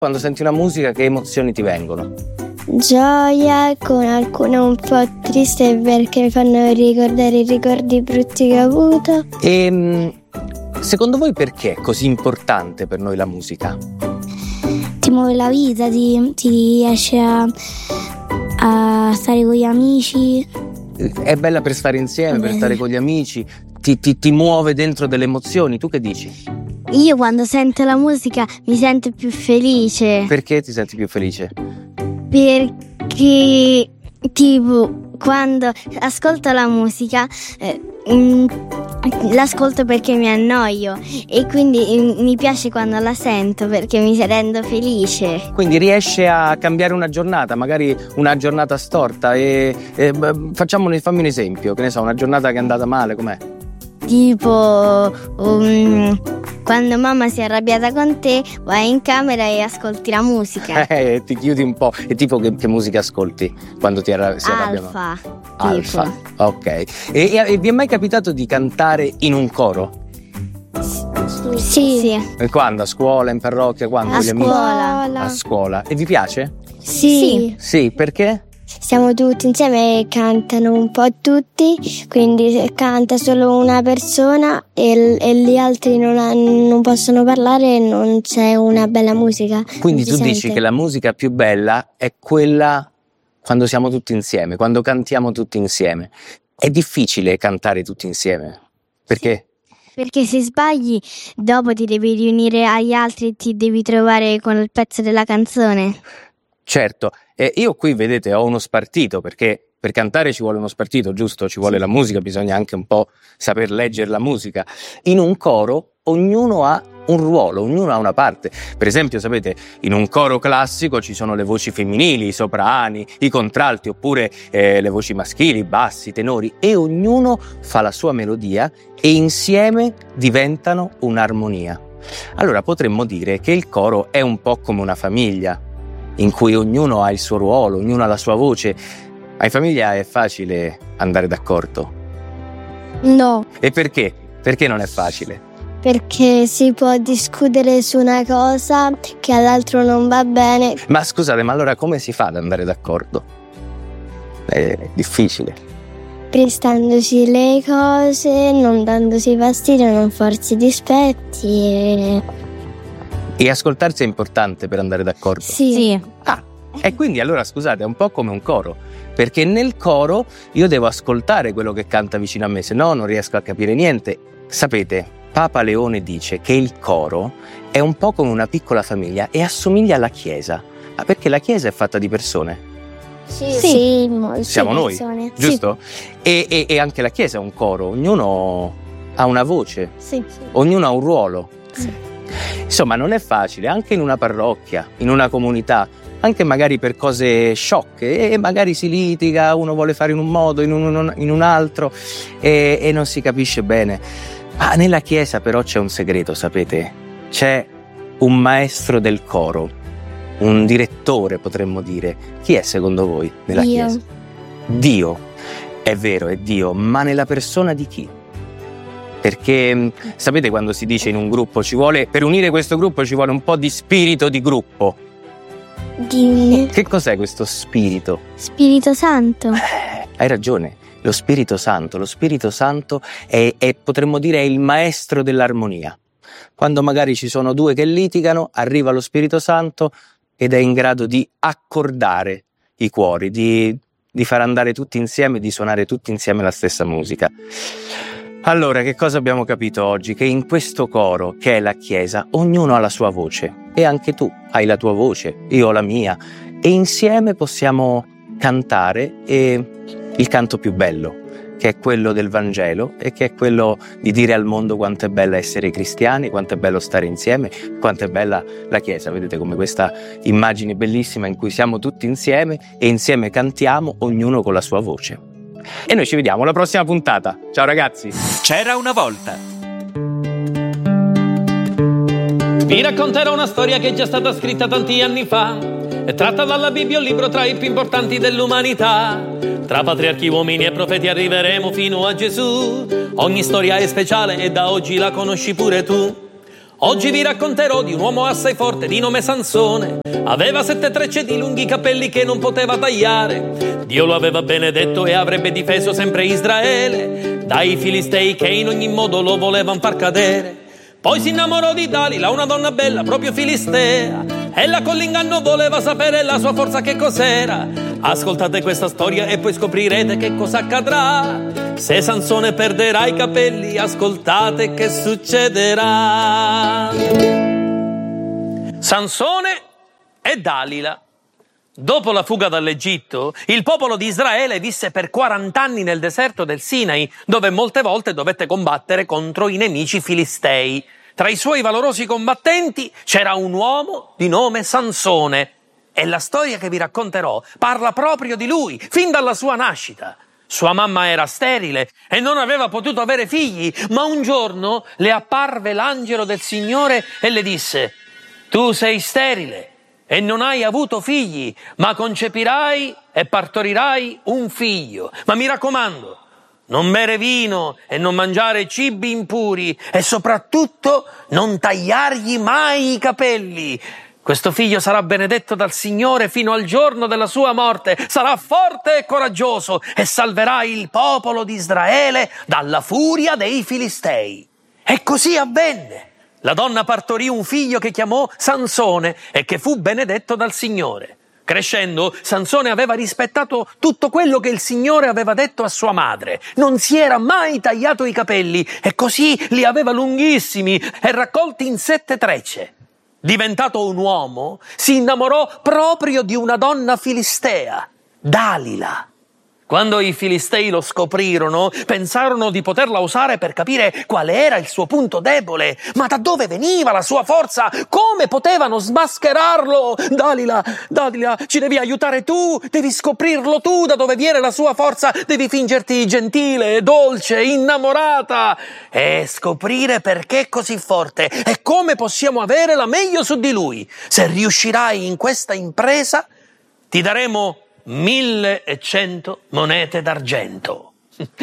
Quando senti una musica, che emozioni ti vengono? Gioia, con alcune un po' triste perché mi fanno ricordare i ricordi brutti che ho avuto. E secondo voi perché è così importante per noi la musica? Ti muove la vita, ti riesce a stare con gli amici. È bella per stare insieme, per stare con gli amici, ti muove dentro delle emozioni. Tu che dici? Io quando sento la musica mi sento più felice. Perché ti senti più felice? Perché tipo quando ascolto la musica l'ascolto perché mi annoio e quindi mi piace quando la sento perché mi rendo felice. Quindi riesce a cambiare una giornata, magari una giornata storta fammi un esempio, che ne so, una giornata che è andata male, com'è? Tipo quando mamma si è arrabbiata con te, vai in camera e ascolti la musica. Ti chiudi un po'. E tipo che musica ascolti quando si arrabbia? Alfa. Ok. E vi è mai capitato di cantare in un coro? Sì. E quando? A scuola, in parrocchia? Quando? A gli scuola. Amici? A scuola. E vi piace? Sì. Sì, perché? Siamo tutti insieme e cantano un po' tutti, quindi se canta solo una persona e gli altri non possono parlare, non c'è una bella musica. Quindi tu dici che la musica più bella è quella quando siamo tutti insieme, quando cantiamo tutti insieme. È difficile cantare tutti insieme. Perché? Perché se sbagli dopo ti devi riunire agli altri e ti devi trovare con il pezzo della canzone. Certo, io qui vedete ho uno spartito, perché per cantare ci vuole uno spartito, giusto? Ci vuole la musica, bisogna anche un po' saper leggere la musica. In un coro ognuno ha un ruolo, ognuno ha una parte. Per esempio, sapete, in un coro classico ci sono le voci femminili, i soprani, i contralti, oppure le voci maschili, i bassi, i tenori, e ognuno fa la sua melodia e insieme diventano un'armonia. Allora potremmo dire che il coro è un po' come una famiglia, in cui ognuno ha il suo ruolo, ognuno ha la sua voce. In famiglia è facile andare d'accordo? No. E perché? Perché non è facile? Perché si può discutere su una cosa che all'altro non va bene. Ma scusate, ma allora come si fa ad andare d'accordo? È difficile. Prestandosi le cose, non dandosi fastidio, non farsi dispetti. E ascoltarsi è importante per andare d'accordo? Sì. E quindi allora scusate, è un po' come un coro, perché nel coro io devo ascoltare quello che canta vicino a me, se no non riesco a capire niente. Sapete, Papa Leone dice che il coro è un po' come una piccola famiglia e assomiglia alla Chiesa, perché la Chiesa è fatta di persone. Sì, molte siamo noi, persone. giusto? Sì. E anche la Chiesa è un coro, ognuno ha una voce, Sì. ognuno ha un ruolo. Sì. Insomma, non è facile, anche in una parrocchia, in una comunità, anche magari per cose sciocche, e magari si litiga, uno vuole fare in un modo, in un altro, e non si capisce bene. Ma nella Chiesa però c'è un segreto, sapete? C'è un maestro del coro, un direttore, potremmo dire. Chi è secondo voi nella Chiesa? Dio. È vero, è Dio, ma nella persona di chi? Perché sapete quando si dice in un gruppo per unire questo gruppo ci vuole un po' di spirito di gruppo. Che cos'è questo spirito? Spirito Santo. Hai ragione, lo Spirito Santo è potremmo dire è il maestro dell'armonia. Quando magari ci sono due che litigano, arriva lo Spirito Santo ed è in grado di accordare i cuori, di far andare tutti insieme, di suonare tutti insieme la stessa musica. Allora, che cosa abbiamo capito oggi? Che in questo coro, che è la Chiesa, ognuno ha la sua voce e anche tu hai la tua voce, io ho la mia, e insieme possiamo cantare il canto più bello, che è quello del Vangelo e che è quello di dire al mondo quanto è bella essere cristiani, quanto è bello stare insieme, quanto è bella la Chiesa. Vedete come questa immagine bellissima in cui siamo tutti insieme e insieme cantiamo, ognuno con la sua voce. E noi ci vediamo alla prossima puntata. Ciao ragazzi. C'era una volta. Vi racconterò una storia che è già stata scritta tanti anni fa. È tratta dalla Bibbia, un libro tra i più importanti dell'umanità. Tra patriarchi, uomini e profeti arriveremo fino a Gesù. Ogni storia è speciale e da oggi la conosci pure tu. Oggi vi racconterò di un uomo assai forte di nome Sansone. Aveva 7 trecce di lunghi capelli che non poteva tagliare. Dio lo aveva benedetto e avrebbe difeso sempre Israele dai filistei che in ogni modo lo volevano far cadere. Poi si innamorò di Dalila, una donna bella, proprio filistea. Ella con l'inganno voleva sapere la sua forza che cos'era. Ascoltate questa storia e poi scoprirete che cosa accadrà. Se Sansone perderà i capelli, ascoltate che succederà. Sansone e Dalila. Dopo la fuga dall'Egitto, il popolo di Israele visse per 40 anni nel deserto del Sinai, dove molte volte dovette combattere contro i nemici filistei. Tra i suoi valorosi combattenti c'era un uomo di nome Sansone. E la storia che vi racconterò parla proprio di lui, fin dalla sua nascita. Sua mamma era sterile e non aveva potuto avere figli, ma un giorno le apparve l'angelo del Signore e le disse: «Tu sei sterile e non hai avuto figli, ma concepirai e partorirai un figlio. Ma mi raccomando, non bere vino e non mangiare cibi impuri e soprattutto non tagliargli mai i capelli. Questo figlio sarà benedetto dal Signore fino al giorno della sua morte, sarà forte e coraggioso e salverà il popolo di Israele dalla furia dei Filistei». E così avvenne. La donna partorì un figlio che chiamò Sansone e che fu benedetto dal Signore. Crescendo, Sansone aveva rispettato tutto quello che il Signore aveva detto a sua madre. Non si era mai tagliato i capelli e così li aveva lunghissimi e raccolti in 7 trecce. Diventato un uomo, si innamorò proprio di una donna filistea, Dalila. Quando i filistei lo scoprirono, pensarono di poterla usare per capire qual era il suo punto debole. Ma da dove veniva la sua forza? Come potevano smascherarlo? Dalila, ci devi aiutare tu, devi scoprirlo tu da dove viene la sua forza, devi fingerti gentile, dolce, innamorata e scoprire perché è così forte e come possiamo avere la meglio su di lui. Se riuscirai in questa impresa, ti daremo 1100 monete d'argento.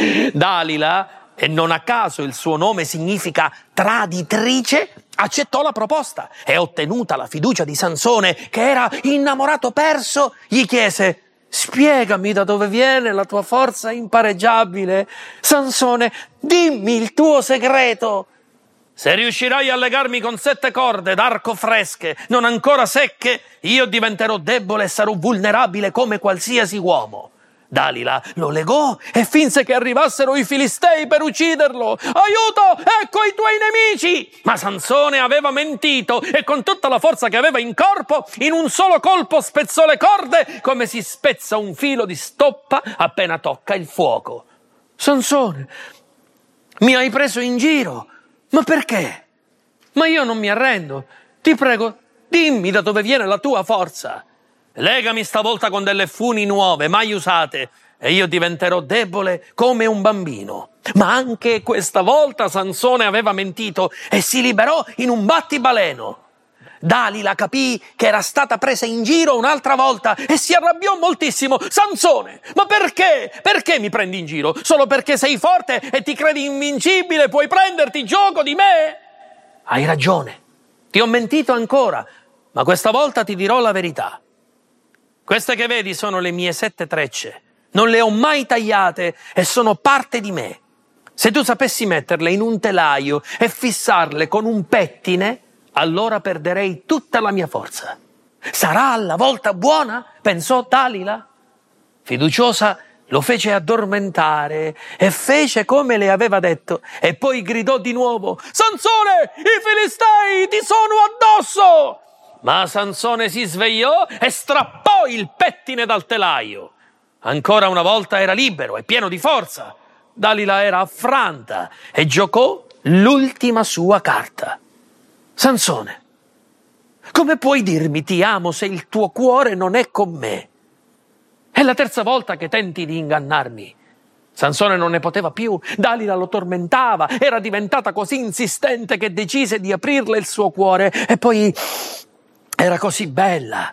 Dalila, e non a caso il suo nome significa traditrice, accettò la proposta e, ottenuta la fiducia di Sansone, che era innamorato perso, gli chiese: «Spiegami da dove viene la tua forza impareggiabile. Sansone, dimmi il tuo segreto». «Se riuscirai a legarmi con 7 corde d'arco fresche, non ancora secche, io diventerò debole e sarò vulnerabile come qualsiasi uomo». Dalila lo legò e finse che arrivassero i filistei per ucciderlo. «Aiuto! Ecco i tuoi nemici!» Ma Sansone aveva mentito e con tutta la forza che aveva in corpo, in un solo colpo spezzò le corde come si spezza un filo di stoppa appena tocca il fuoco. «Sansone, mi hai preso in giro. Ma perché? Ma io non mi arrendo. Ti prego, dimmi da dove viene la tua forza. Legami stavolta con delle funi nuove, mai usate, e io diventerò debole come un bambino». Ma anche questa volta Sansone aveva mentito e si liberò in un battibaleno. Dalila capì che era stata presa in giro un'altra volta e si arrabbiò moltissimo. «Sansone, ma perché? Perché mi prendi in giro? Solo perché sei forte e ti credi invincibile puoi prenderti gioco di me?» «Hai ragione, ti ho mentito ancora, ma questa volta ti dirò la verità. Queste che vedi sono le mie 7 trecce, non le ho mai tagliate e sono parte di me. Se tu sapessi metterle in un telaio e fissarle con un pettine, allora perderei tutta la mia forza». «Sarà alla volta buona?» pensò Dalila. Fiduciosa lo fece addormentare e fece come le aveva detto e poi gridò di nuovo: «Sansone, i filistei ti sono addosso!» Ma Sansone si svegliò e strappò il pettine dal telaio. Ancora una volta era libero e pieno di forza. Dalila era affranta e giocò l'ultima sua carta. «Sansone, come puoi dirmi ti amo se il tuo cuore non è con me? È la 3ª volta che tenti di ingannarmi». Sansone non ne poteva più, Dalila lo tormentava, era diventata così insistente che decise di aprirle il suo cuore e poi era così bella.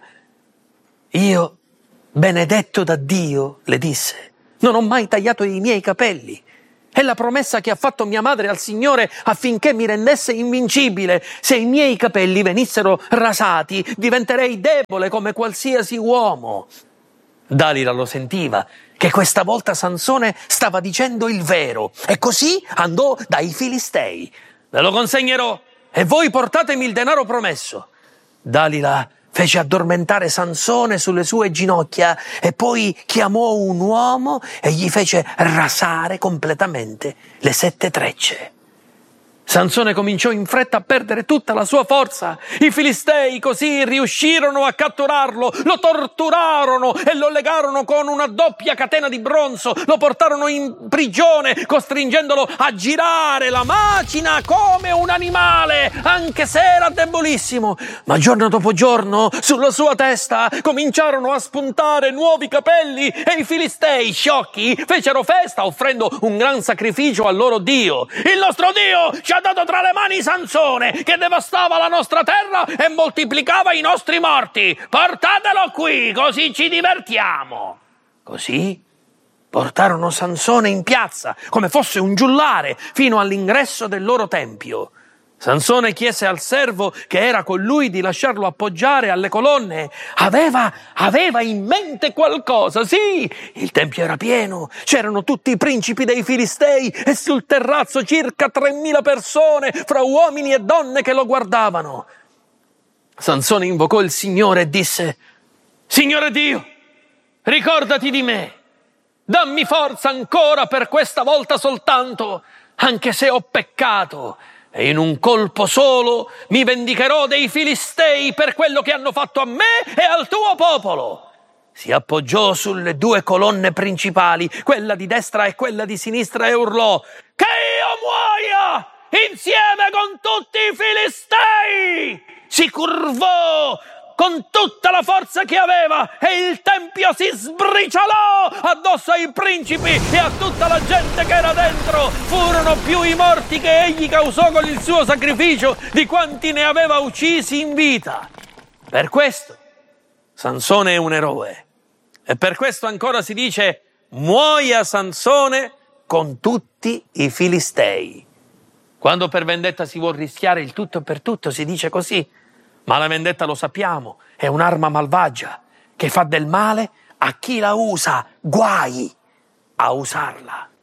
«Io, benedetto da Dio», le disse, «non ho mai tagliato i miei capelli. È la promessa che ha fatto mia madre al Signore affinché mi rendesse invincibile. Se i miei capelli venissero rasati, diventerei debole come qualsiasi uomo. Dalila lo sentiva, che questa volta Sansone stava dicendo il vero, e così andò dai Filistei. Ve lo consegnerò, e voi portatemi il denaro promesso. Dalila fece addormentare Sansone sulle sue ginocchia e poi chiamò un uomo e gli fece rasare completamente le 7 trecce. Sansone cominciò in fretta a perdere tutta la sua forza. I Filistei così riuscirono a catturarlo, lo torturarono e lo legarono con una doppia catena di bronzo, lo portarono in prigione, costringendolo a girare la macina come un animale, anche se era debolissimo. Ma giorno dopo giorno, sulla sua testa cominciarono a spuntare nuovi capelli e i Filistei, sciocchi, fecero festa offrendo un gran sacrificio al loro Dio. Il nostro Dio ci ha dato tra le mani Sansone, che devastava la nostra terra e moltiplicava i nostri morti. Portatelo qui, così ci divertiamo. Così portarono Sansone in piazza, come fosse un giullare, fino all'ingresso del loro tempio. Sansone chiese al servo che era con lui di lasciarlo appoggiare alle colonne. Aveva in mente qualcosa, sì! Il tempio era pieno, c'erano tutti i principi dei Filistei e sul terrazzo circa 3.000 persone, fra uomini e donne che lo guardavano. Sansone invocò il Signore e disse: Signore Dio, ricordati di me, dammi forza ancora per questa volta soltanto, anche se ho peccato. E in un colpo solo mi vendicherò dei Filistei per quello che hanno fatto a me e al tuo popolo. Si appoggiò sulle 2 colonne principali, quella di destra e quella di sinistra, e urlò: che io muoia insieme con tutti i Filistei! Si curvò con tutta la forza che aveva e il tempio si sbriciolò addosso ai principi e a tutta la gente che era dentro. Furono più i morti che egli causò con il suo sacrificio di quanti ne aveva uccisi in vita. Per questo Sansone è un eroe, e per questo ancora si dice: muoia Sansone con tutti i Filistei. Quando per vendetta si vuol rischiare il tutto per tutto si dice così. Ma la vendetta, lo sappiamo, è un'arma malvagia che fa del male a chi la usa, guai a usarla.